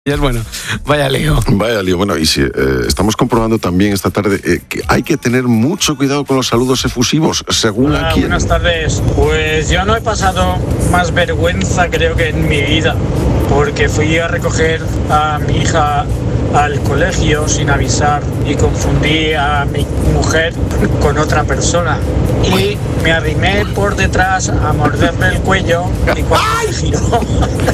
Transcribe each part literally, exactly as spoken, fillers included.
Y es bueno, vaya lío. Vaya lío. Bueno, y si eh, estamos comprobando también esta tarde eh, que hay que tener mucho cuidado con los saludos efusivos, según Hola, a quién. buenas tardes. Pues yo no he pasado más vergüenza, creo que en mi vida, porque fui a recoger a mi hija al colegio sin avisar y confundí a mi mujer con otra persona. Y me arrimé por detrás a morderle el cuello y cuando me giró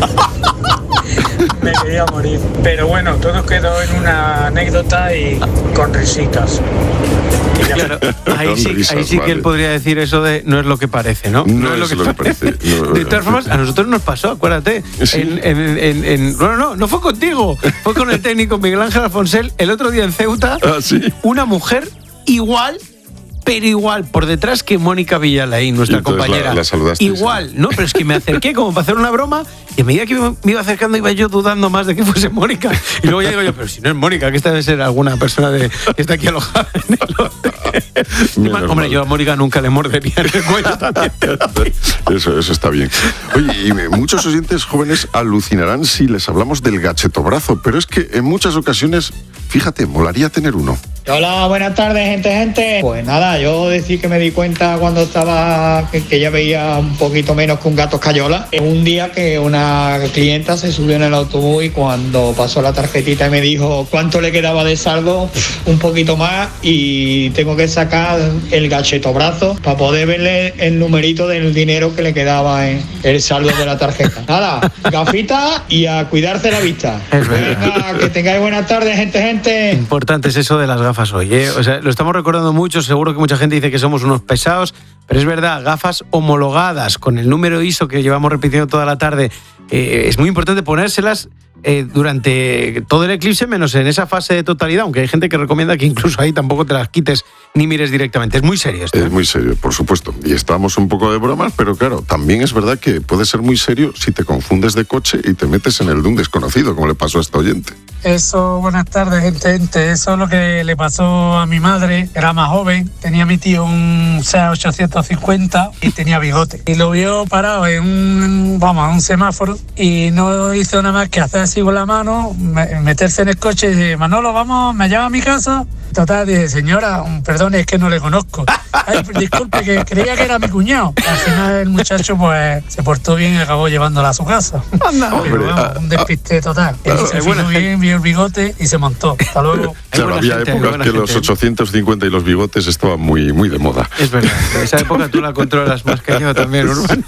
me quería morir. Pero bueno, todo quedó en una anécdota y con risitas. Y ya. Claro, ahí Con sí, risas, ahí sí que vale. él podría decir eso de no es lo que parece, ¿no? No es lo que parece. No, De todas formas, a nosotros nos pasó, acuérdate. Sí. En, en, en, en- no, no, no, no fue contigo. Fue con el técnico Miguel Ángel Alfonsel el otro día en Ceuta. Ah, sí. Una mujer igual, pero igual, por detrás que Mónica Villalaín, nuestra Y entonces compañera. la- la saludasteis, igual, ¿no? Pero es que me acerqué como para hacer una broma y a medida que me me iba acercando iba yo dudando más de que fuese Mónica. Y luego ya digo yo, pero si no es Mónica, que esta debe ser alguna persona de, que está aquí alojada en el hotel. Menos Hombre, mal. yo a Mónica nunca le mordería en el cuello también. te lo digo. Eso, eso está bien. Oye, y muchos oyentes jóvenes alucinarán si les hablamos del gachetobrazo, pero es que en muchas ocasiones, fíjate, molaría tener uno. Hola, buenas tardes, gente, gente. Pues nada, yo decir que me di cuenta cuando estaba, que, que ya veía un poquito menos que un gato escayola. Un día que una clienta se subió en el autobús y cuando pasó la tarjetita y me dijo cuánto le quedaba de saldo, un poquito más, y tengo que sacar el gachetobrazo para poder verle el numerito del dinero que le quedaba en el saldo de la tarjeta. Nada, gafita y a cuidarse la vista. Es verdad. Venga, que tengáis buenas tardes, gente, gente. Importante es eso de las gafas hoy, ¿eh? O sea, lo estamos recordando mucho, seguro que mucha gente dice que somos unos pesados, pero es verdad, gafas homologadas con el número I S O que llevamos repitiendo toda la tarde, eh, es muy importante ponérselas eh, durante todo el eclipse, menos en esa fase de totalidad, aunque hay gente que recomienda que incluso ahí tampoco te las quites ni mires directamente. Es muy serio esto. Es muy serio, por supuesto. Y estamos un poco de bromas, pero claro, también es verdad que puede ser muy serio si te confundes de coche y te metes en el de un desconocido, como le pasó a esta oyente. Eso, buenas tardes, gente, gente. Eso es lo que le pasó a mi madre. Era más joven, tenía mi tío un Seat ochocientos cincuenta y tenía bigote. Y lo vio parado en un, vamos, un semáforo y no hizo nada más que hacer así con la mano, me- meterse en el coche y decir, Manolo, vamos, me lleva a mi casa. Total, dije, señora, perdone, es que no le conozco. Ay, disculpe, que creía que era mi cuñado. Al final el muchacho pues se portó bien y acabó llevándola a su casa. Anda. Pero Hombre, vamos, ah, un despiste total. Y claro, se es buena fijó gente. bien, vio el bigote y se montó. Hasta luego. Hay Claro, buena había gente, hay épocas buena que gente. los ochocientos cincuenta y los bigotes estaban muy, muy de moda. Es verdad, en esa época tú la controlas más que yo también, Urbano.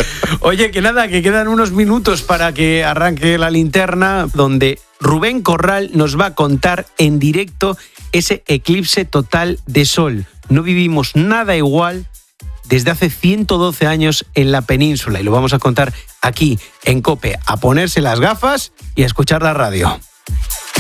Oye, que nada, que quedan unos minutos para que arranque la linterna, donde Rubén Corral nos va a contar en directo ese eclipse total de sol. No vivimos nada igual desde hace ciento doce años en la península y lo vamos a contar aquí en COPE. A ponerse las gafas y a escuchar la radio.